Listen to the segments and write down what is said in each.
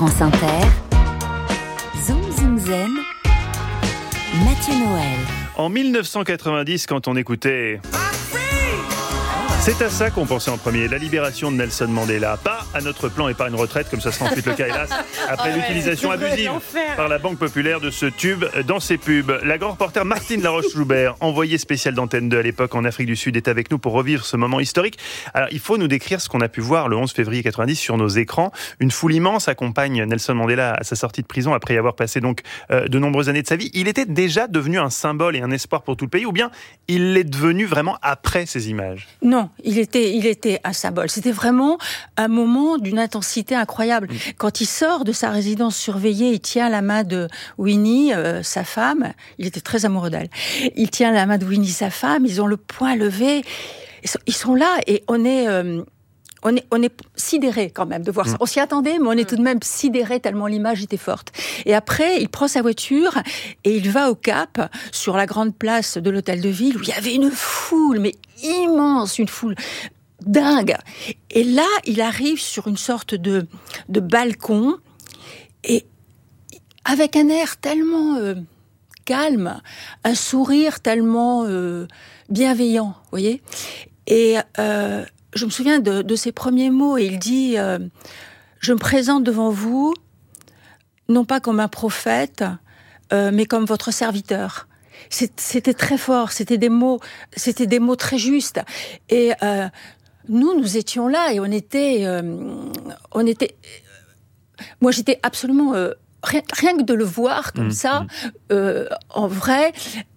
France Inter, Zoom Zoom Zen, Mathieu Noël. En 1990, quand on écoutait... C'est à ça qu'on pensait en premier, la libération de Nelson Mandela. Pas à notre plan épargne retraite, comme ça sera ensuite le cas, hélas, après l'utilisation abusive par la Banque Populaire de ce tube dans ses pubs. La grande reporter Martine Laroche-Joubert, envoyée spéciale d'Antenne 2 à l'époque en Afrique du Sud, est avec nous pour revivre ce moment historique. Alors, il faut nous décrire ce qu'on a pu voir le 11 février 90 sur nos écrans. Une foule immense accompagne Nelson Mandela à sa sortie de prison après y avoir passé donc de nombreuses années de sa vie. Il était déjà devenu un symbole et un espoir pour tout le pays, ou bien il l'est devenu vraiment après ces images? Non. Il était un symbole. C'était vraiment un moment d'une intensité incroyable. Quand il sort de sa résidence surveillée, il tient la main de Winnie, sa femme. Il était très amoureux d'elle. Il tient la main de Winnie, sa femme. Ils ont le poing levé. Ils sont là et on est sidérés quand même de voir ça. On s'y attendait, mais on est tout de même sidérés tellement l'image était forte. Et après, il prend sa voiture et il va au Cap, sur la grande place de l'hôtel de ville, où il y avait une foule, mais immense, une foule dingue. Et là, il arrive sur une sorte de balcon, et avec un air tellement calme, un sourire tellement bienveillant, vous voyez. Et je me souviens de ses premiers mots, et il dit je me présente devant vous, non pas comme un prophète, mais comme votre serviteur. C'était très fort, c'était des mots très justes. Et nous étions là, et on était. Moi, j'étais absolument rien que de le voir comme ça, en vrai.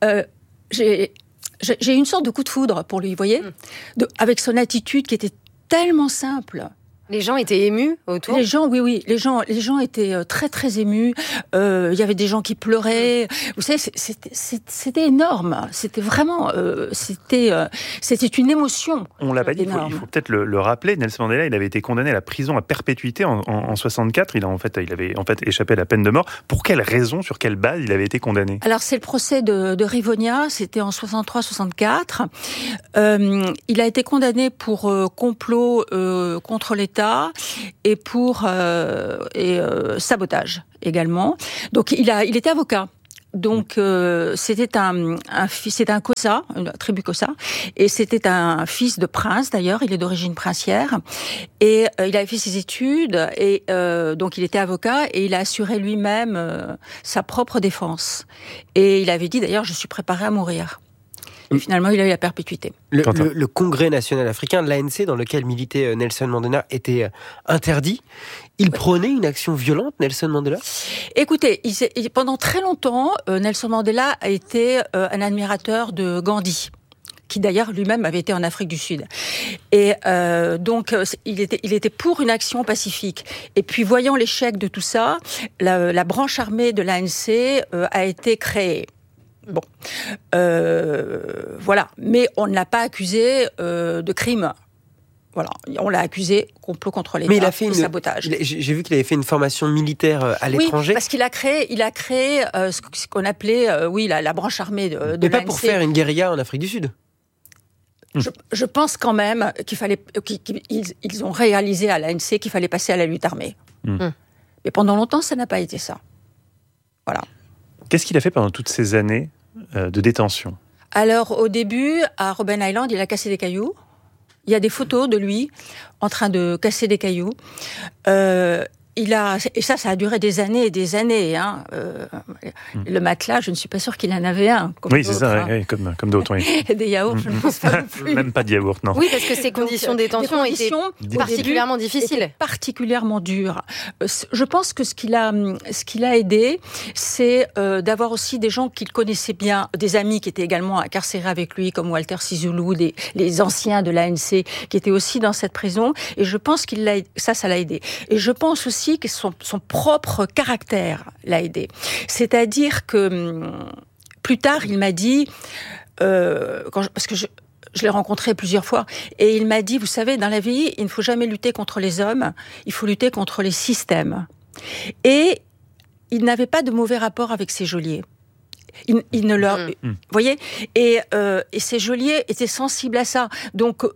J'ai une sorte de coup de foudre pour lui, vous voyez, avec son attitude qui était tellement simple. Les gens étaient émus autour. Les gens, oui, les gens étaient très très émus. Il y avait des gens qui pleuraient. Vous savez, c'était énorme. C'était vraiment, c'était une émotion. On l'a pas dit. Il faut peut-être le rappeler. Nelson Mandela, il avait été condamné à la prison à perpétuité en 64. Il avait échappé à la peine de mort. Pour quelle raison, sur quelle base il avait été condamné? Alors c'est le procès de Rivonia. C'était en 63-64. Il a été condamné pour complot contre l'État. Et pour sabotage également. Donc il était avocat. Donc c'était un Xhosa, une tribu Xhosa, et c'était un fils de prince d'ailleurs. Il est d'origine princière, et il avait fait ses études, et donc il était avocat, et il a assuré lui-même sa propre défense. Et il avait dit d'ailleurs, je suis préparé à mourir. Et finalement, il a eu la perpétuité. Le Congrès national africain, l'ANC, dans lequel militait Nelson Mandela, était interdit. Il prônait une action violente, Nelson Mandela? Écoutez, pendant très longtemps, Nelson Mandela a été un admirateur de Gandhi, qui d'ailleurs lui-même avait été en Afrique du Sud. Et donc, il était pour une action pacifique. Et puis, voyant l'échec de tout ça, la branche armée de l'ANC a été créée. Bon, voilà. Mais on ne l'a pas accusé de crime. Voilà, on l'a accusé complot contre l'État et sabotage. J'ai vu qu'il avait fait une formation militaire à l'étranger. Oui, parce qu'il a créé ce qu'on appelait, la branche armée de l'ANC. Mais pas pour faire une guérilla en Afrique du Sud. Je pense quand même qu'ils ont réalisé à l'ANC qu'il fallait passer à la lutte armée. Mais pendant longtemps, ça n'a pas été ça. Voilà. Qu'est-ce qu'il a fait pendant toutes ces années de détention? Alors, au début, à Robben Island, il a cassé des cailloux. Il y a des photos de lui en train de casser des cailloux. Et ça a duré des années et des années. Hein. Le matelas, je ne suis pas sûre qu'il en avait un. Oui, c'est ça, oui, comme d'autres. Oui. Et des yaourts, je ne pense pas non plus. Même pas de yaourt, non. Oui, parce que ces conditions de détention étaient particulièrement difficiles. Particulièrement dures. Je pense que ce qui l'a aidé, c'est d'avoir aussi des gens qu'il connaissait bien, des amis qui étaient également incarcérés avec lui, comme Walter Sisulu, les anciens de l'ANC, qui étaient aussi dans cette prison. Et je pense ça l'a aidé. Et je pense aussi que son propre caractère l'a aidé. C'est-à-dire que plus tard, il m'a dit, parce que je l'ai rencontré plusieurs fois, et il m'a dit, vous savez, dans la vie, il ne faut jamais lutter contre les hommes, il faut lutter contre les systèmes. Et il n'avait pas de mauvais rapport avec ses geôliers. Il ne leur... Vous voyez, et ces geôliers étaient sensibles à ça. Donc,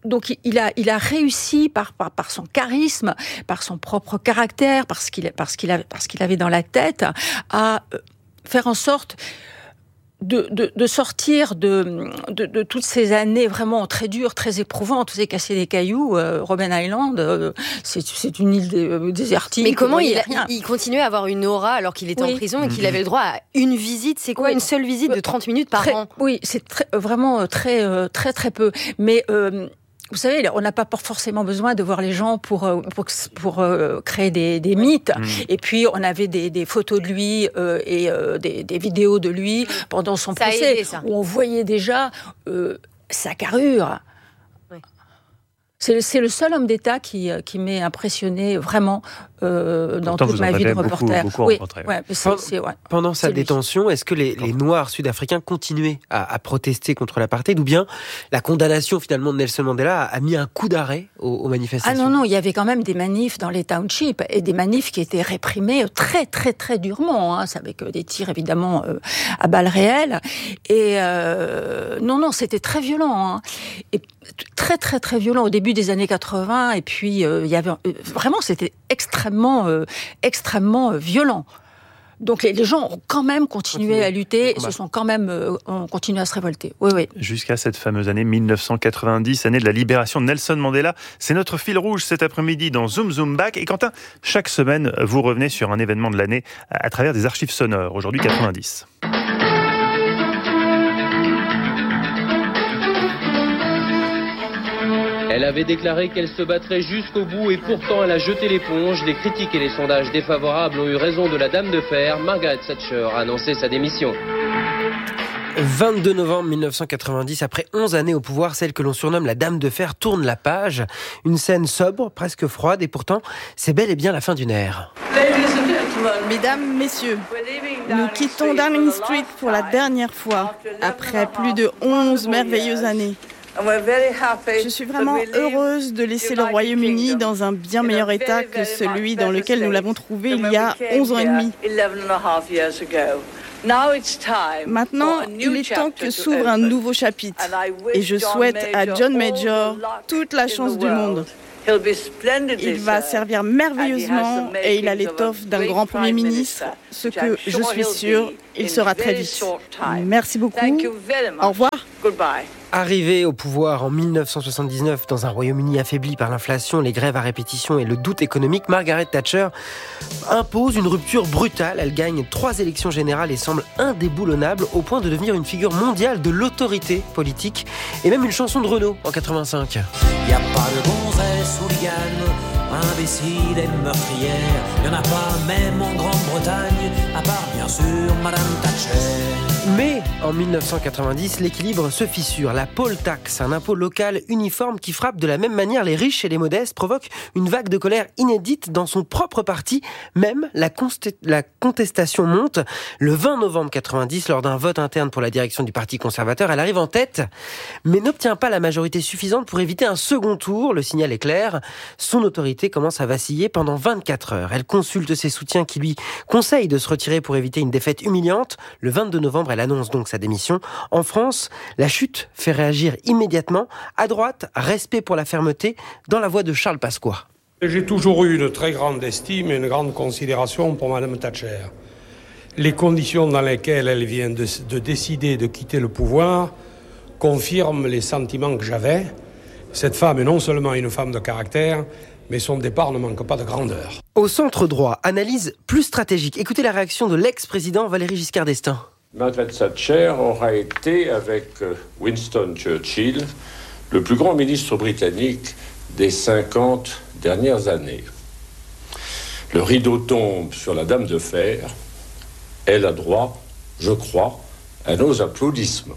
donc il a réussi par son charisme, par son propre caractère, parce qu'il avait dans la tête, à faire en sorte de sortir de toutes ces années vraiment très dures, très éprouvantes. Vous avez cassé des cailloux, Robben Island, c'est une île désertique. Mais comment il continuait à avoir une aura alors qu'il était en prison et qu'il avait le droit à une visite? C'est quoi, une seule visite de 30 minutes par an? Oui, c'est vraiment très peu. Mais vous savez, on n'a pas forcément besoin de voir les gens pour créer des mythes. Et puis, on avait des photos de lui et des vidéos de lui pendant son procès, où on voyait déjà sa carrure. Oui. C'est le seul homme d'État qui m'est impressionné vraiment dans toute ma vie de reporter. Pendant sa détention, est-ce que les Noirs sud-africains continuaient à protester contre l'apartheid, ou bien la condamnation finalement de Nelson Mandela a mis un coup d'arrêt aux manifestations? Ah non, il y avait quand même des manifs dans les townships, et des manifs qui étaient réprimés très très très durement, avec des tirs évidemment à balles réelles. Et non, c'était très violent, et très très très violent au début des années 80, et puis il y avait vraiment, c'était extrêmement violent. Donc les gens ont quand même continué à lutter, et se sont quand même ont continué à se révolter. Oui. Jusqu'à cette fameuse année 1990, année de la libération de Nelson Mandela. C'est notre fil rouge cet après-midi dans Zoom Zoom Back. Et Quentin, chaque semaine, vous revenez sur un événement de l'année à travers des archives sonores. Aujourd'hui, 90. Elle avait déclaré qu'elle se battrait jusqu'au bout et pourtant elle a jeté l'éponge. Les critiques et les sondages défavorables ont eu raison de la Dame de Fer. Margaret Thatcher a annoncé sa démission. 22 novembre 1990, après 11 années au pouvoir, celle que l'on surnomme la Dame de Fer tourne la page. Une scène sobre, presque froide, et pourtant, c'est bel et bien la fin d'une ère. Mesdames, messieurs, nous quittons Downing Street pour la dernière fois, après plus de 11 merveilleuses années. Je suis vraiment heureuse de laisser le Royaume-Uni dans un bien meilleur état que celui dans lequel nous l'avons trouvé il y a 11 ans et demi. Maintenant, il est temps que s'ouvre un nouveau chapitre. Et je souhaite à John Major toute la chance du monde. Il va servir merveilleusement et il a l'étoffe d'un grand Premier ministre, ce que je suis sûre, il sera très vite. Merci beaucoup. Au revoir. Arrivée au pouvoir en 1979 dans un Royaume-Uni affaibli par l'inflation, les grèves à répétition et le doute économique, Margaret Thatcher impose une rupture brutale. Elle gagne 3 élections générales et semble indéboulonnable au point de devenir une figure mondiale de l'autorité politique et même une chanson de Renaud en 85. Y a pas de gonzesse hooligan, imbécile et meurtrière. Y en a pas même en Grande-Bretagne, à part bien sûr Madame Thatcher. Mais en 1990, l'équilibre se fissure. La poll tax, un impôt local uniforme qui frappe de la même manière les riches et les modestes, provoque une vague de colère inédite dans son propre parti. Même la contestation monte. Le 20 novembre 90, lors d'un vote interne pour la direction du Parti conservateur, elle arrive en tête, mais n'obtient pas la majorité suffisante pour éviter un second tour. Le signal est clair. Son autorité commence à vaciller pendant 24 heures. Elle consulte ses soutiens qui lui conseillent de se retirer pour éviter une défaite humiliante. Le 22 novembre, elle annonce donc sa démission. En France, la chute fait réagir immédiatement. À droite, respect pour la fermeté, dans la voix de Charles Pasqua. J'ai toujours eu une très grande estime et une grande considération pour Mme Thatcher. Les conditions dans lesquelles elle vient de décider de quitter le pouvoir confirment les sentiments que j'avais. Cette femme est non seulement une femme de caractère, mais son départ ne manque pas de grandeur. Au centre droit, analyse plus stratégique. Écoutez la réaction de l'ex-président Valéry Giscard d'Estaing. Margaret Thatcher aura été, avec Winston Churchill, le plus grand ministre britannique des 50 dernières années. Le rideau tombe sur la Dame de Fer. Elle a droit, je crois, à nos applaudissements.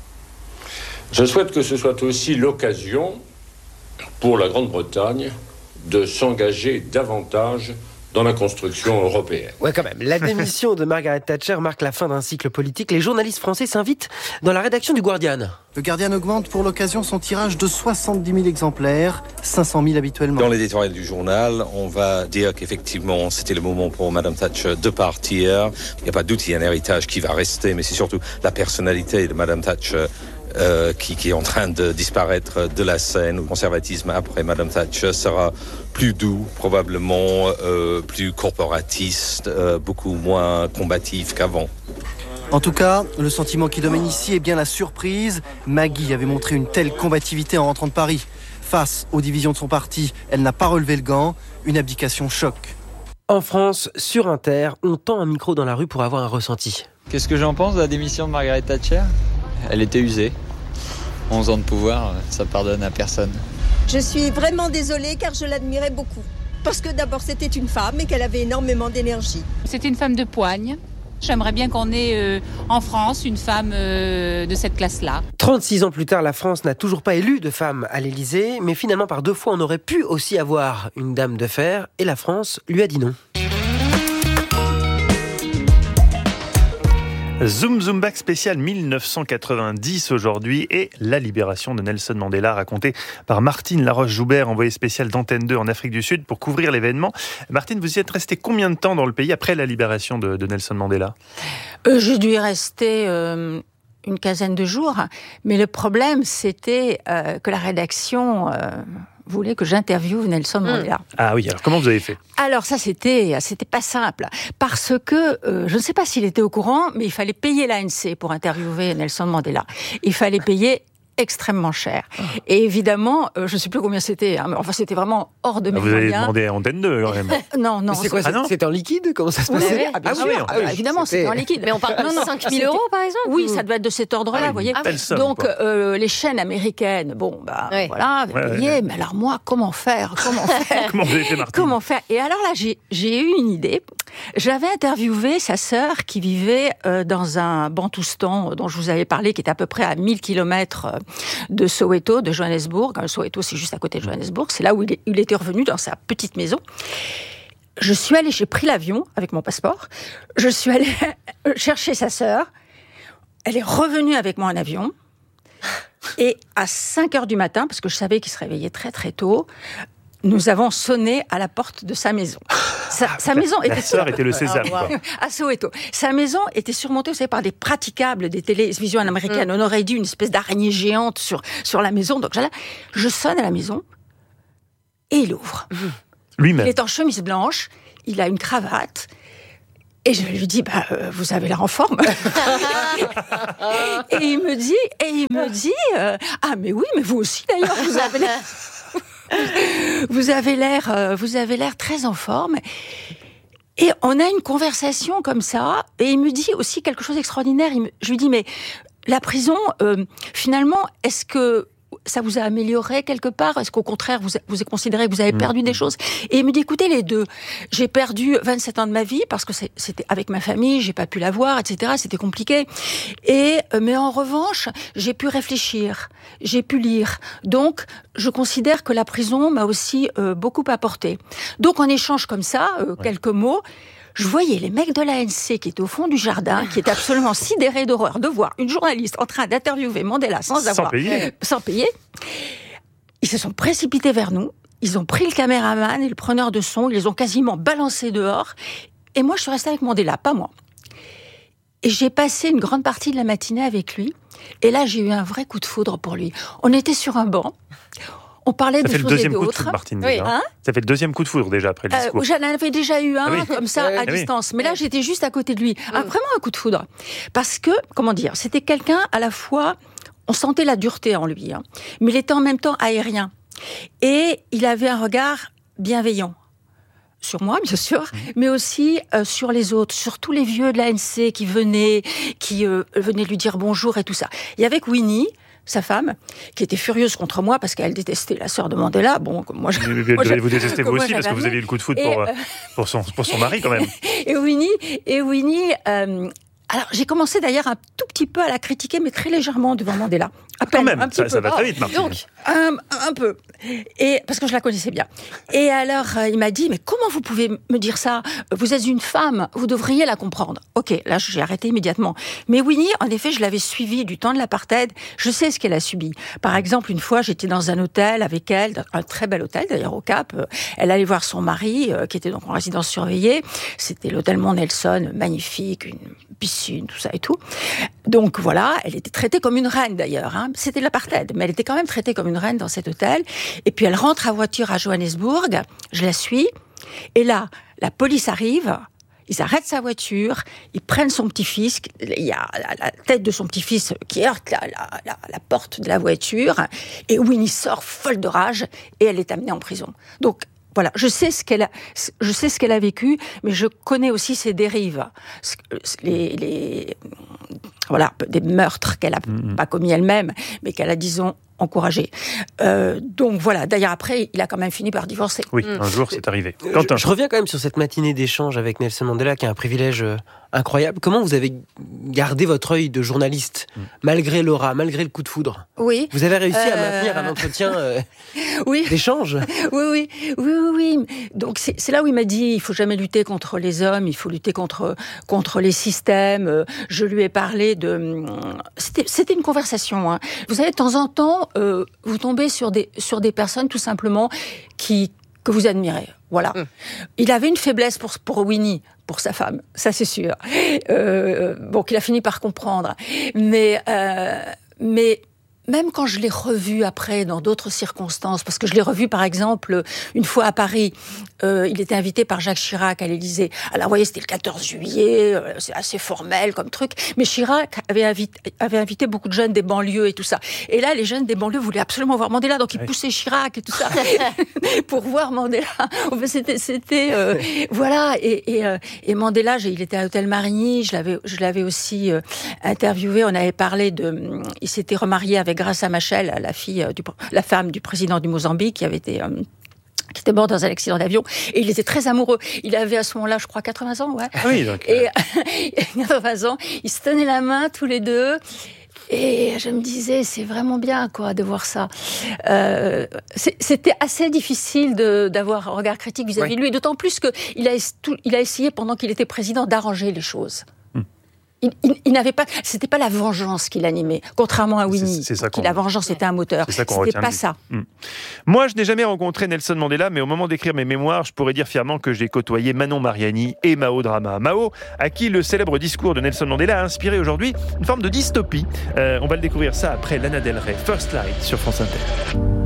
Je souhaite que ce soit aussi l'occasion pour la Grande-Bretagne de s'engager davantage dans la construction européenne. Ouais, quand même. La démission de Margaret Thatcher marque la fin d'un cycle politique. Les journalistes français s'invitent dans la rédaction du Guardian. Le Guardian augmente pour l'occasion son tirage de 70 000 exemplaires, 500 000 habituellement. Dans l'éditorial du journal, on va dire qu'effectivement, c'était le moment pour Madame Thatcher de partir. Il n'y a pas de doute, il y a un héritage qui va rester, mais c'est surtout la personnalité de Madame Thatcher qui est en train de disparaître de la scène. Le conservatisme après Madame Thatcher sera plus doux, probablement plus corporatiste, beaucoup moins combatif qu'avant. En tout cas, le sentiment qui domine ici est bien la surprise. Maggie avait montré une telle combativité en rentrant de Paris. Face aux divisions de son parti, elle n'a pas relevé le gant. Une abdication choc. En France, sur Inter, on tend un micro dans la rue pour avoir un ressenti. Qu'est-ce que j'en pense de la démission de Margaret Thatcher ? Elle était usée. 11 ans de pouvoir, ça pardonne à personne. Je suis vraiment désolée car je l'admirais beaucoup. Parce que d'abord c'était une femme et qu'elle avait énormément d'énergie. C'était une femme de poigne. J'aimerais bien qu'on ait en France une femme de cette classe-là. 36 ans plus tard, la France n'a toujours pas élu de femme à l'Élysée, mais finalement par 2 fois on aurait pu aussi avoir une dame de fer, et la France lui a dit non. Zoom Zoom Back spécial 1990 aujourd'hui et la libération de Nelson Mandela racontée par Martine Laroche-Joubert, envoyée spéciale d'Antenne 2 en Afrique du Sud pour couvrir l'événement. Martine, vous y êtes restée combien de temps dans le pays après la libération de Nelson Mandela ? J'ai dû y rester une quinzaine de jours, mais le problème c'était que la rédaction voulait que j'interviewe Nelson Mandela. Ah oui, alors comment vous avez fait ? Alors ça, c'était pas simple, parce que je ne sais pas s'il était au courant, mais il fallait payer l'ANC pour interviewer Nelson Mandela. Il fallait payer extrêmement cher. Et évidemment, je ne sais plus combien c'était, hein, mais enfin c'était vraiment hors de mes moyens. Vous avez demandé à Antenne 2 quand même. Non. Mais c'est quoi, c'était en liquide ? Comment ça se passait ? Bien sûr, évidemment, c'était en liquide. Mais on parle de 5 000 euros par exemple ? Oui, ça doit être de cet ordre-là, vous voyez. Donc, les chaînes américaines, voilà, payé. Mais alors moi, comment faire ? Comment vous avez fait, Martine ? Comment faire ? Et alors là, j'ai eu une idée. J'avais interviewé sa sœur qui vivait dans un bantoustan dont je vous avais parlé, qui est à peu près à 1000 km de Soweto, de Johannesburg. Soweto, c'est juste à côté de Johannesburg. C'est là où il était revenu dans sa petite maison. J'ai pris l'avion avec mon passeport. Je suis allée chercher sa sœur. Elle est revenue avec moi en avion. Et à 5h du matin, parce que je savais qu'il se réveillait très très tôt, nous avons sonné à la porte de sa maison. Sa maison était... La sœur était le sésame, quoi. À Soweto. Sa maison était surmontée, vous savez, par des praticables des télévisions américaines. On aurait dit une espèce d'araignée géante sur la maison. Donc je sonne à la maison et il ouvre. Lui-même. Il est en chemise blanche, il a une cravate. Et je lui dis, vous avez l'air en forme. Et il me dit, ah mais oui, mais vous aussi d'ailleurs, vous avez l'air... Vous avez l'air très en forme. Et on a une conversation comme ça. Et il me dit aussi quelque chose d'extraordinaire. Je lui dis, mais la prison, finalement, est-ce que ça vous a amélioré quelque part ? Est-ce qu'au contraire, vous avez considéré que vous avez perdu des choses ? Et il me dit, écoutez, les deux. J'ai perdu 27 ans de ma vie parce que c'était avec ma famille, j'ai pas pu la voir, etc. C'était compliqué. Mais en revanche, j'ai pu réfléchir, j'ai pu lire. Donc, je considère que la prison m'a aussi beaucoup apporté. Donc, en échange comme ça, quelques mots, je voyais les mecs de l'ANC qui étaient au fond du jardin, qui étaient absolument sidérés d'horreur de voir une journaliste en train d'interviewer Mandela sans payer. Ils se sont précipités vers nous. Ils ont pris le caméraman et le preneur de son. Ils les ont quasiment balancés dehors. Et moi, je suis restée avec Mandela, pas moi. Et j'ai passé une grande partie de la matinée avec lui. Et là, j'ai eu un vrai coup de foudre pour lui. On était sur un banc. On parlait de choses et d'autres. Ça fait le deuxième coup de foudre, Martine, déjà. Ça fait le deuxième coup de foudre, déjà, après le discours. J'en avais déjà eu un, comme ça, à distance. Mais là, j'étais juste à côté de lui. Vraiment un coup de foudre. Parce que, c'était quelqu'un, à la fois, on sentait la dureté en lui, mais il était en même temps aérien. Et il avait un regard bienveillant. Sur moi, bien sûr, mais aussi sur les autres, sur tous les vieux de l'ANC qui venaient lui dire bonjour et tout ça. Et avec Winnie, sa femme, qui était furieuse contre moi parce qu'elle détestait la sœur de Mandela. Bon, moi, vous détestez vous aussi parce que vous avez eu le coup de foudre pour son mari quand même. Et Winnie. Alors, j'ai commencé d'ailleurs un tout petit peu à la critiquer, mais très légèrement devant Mandela. À peine, quand même, un petit peu. Ça va très vite, Martine. Donc, un peu. Et, parce que je la connaissais bien. Et alors, il m'a dit, mais comment vous pouvez me dire ça ? Vous êtes une femme, vous devriez la comprendre. Ok, là, j'ai arrêté immédiatement. Mais Winnie, en effet, je l'avais suivie du temps de l'apartheid. Je sais ce qu'elle a subi. Par exemple, une fois, j'étais dans un hôtel avec elle, un très bel hôtel, d'ailleurs, au Cap. Elle allait voir son mari, qui était donc en résidence surveillée. C'était l'hôtel Mont Nelson, magnifique, une piscine médecine, tout ça et tout. Donc voilà, elle était traitée comme une reine d'ailleurs. C'était l'apartheid, mais elle était quand même traitée comme une reine dans cet hôtel. Et puis elle rentre à voiture à Johannesburg, je la suis, et là, la police arrive. Ils arrêtent sa voiture, ils prennent son petit-fils, il y a la tête de son petit-fils qui heurte la porte de la voiture, et Winnie sort folle de rage, et elle est amenée en prison. Donc, voilà, je sais ce qu'elle a vécu, mais je connais aussi ses dérives. Voilà, des meurtres qu'elle a pas commis elle-même, mais qu'elle a, disons, encouragé. Donc voilà, d'ailleurs après, il a quand même fini par divorcer. Oui, un jour c'est arrivé. Quentin. Je reviens quand même sur cette matinée d'échange avec Nelson Mandela, qui est un privilège incroyable. Comment vous avez gardé votre œil de journaliste, malgré l'aura, malgré le coup de foudre ? Oui. Vous avez réussi à maintenir un entretien d'échange ? Oui. Donc c'est là où il m'a dit, il faut jamais lutter contre les hommes, il faut lutter contre les systèmes. Je lui ai parlé de... C'était une conversation. Vous savez, de temps en temps, vous tombez sur des personnes, tout simplement, que vous admirez. Voilà. Il avait une faiblesse pour Winnie, pour sa femme, ça c'est sûr. Qu'il a fini par comprendre. Mais même quand je l'ai revu après, dans d'autres circonstances, parce que je l'ai revu par exemple une fois à Paris, il était invité par Jacques Chirac à l'Élysée. Alors vous voyez, c'était le 14 juillet, c'est assez formel comme truc, mais Chirac avait invité beaucoup de jeunes des banlieues et tout ça. Et là, les jeunes des banlieues voulaient absolument voir Mandela, donc ils poussaient Chirac et tout ça pour voir Mandela. C'était voilà. Et Mandela, il était à l'hôtel Marigny, je l'avais aussi interviewé. On avait parlé il s'était remarié avec Graça Machel, la femme du président du Mozambique, qui était mort dans un accident d'avion, et il était très amoureux. Il avait à ce moment-là, je crois, 80 ans, ouais. Oui, donc... Et 80 ans, ils se tenaient la main tous les deux. Et je me disais, c'est vraiment bien, quoi, de voir ça. C'était assez difficile d'avoir un regard critique vis-à-vis de lui, d'autant plus qu'il a essayé, pendant qu'il était président, d'arranger les choses. Il n'avait pas, c'était pas la vengeance qui l'animait, contrairement à Winnie, qui la vengeance était un moteur. C'était pas ça. Moi, je n'ai jamais rencontré Nelson Mandela, mais au moment d'écrire mes mémoires, je pourrais dire fièrement que j'ai côtoyé Manon Mariani et Mao Drama. Mao, à qui le célèbre discours de Nelson Mandela a inspiré aujourd'hui une forme de dystopie. On va le découvrir ça après Lana Del Rey, First Light sur France Inter.